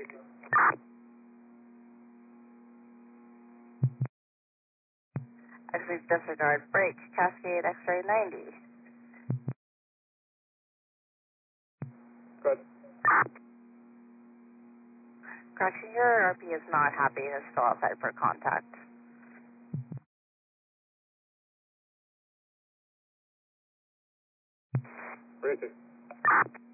X-ray disregard, break, Cascade X-ray 90. Good. Correction, your RP is not happy and is still outside for contact. Briefing.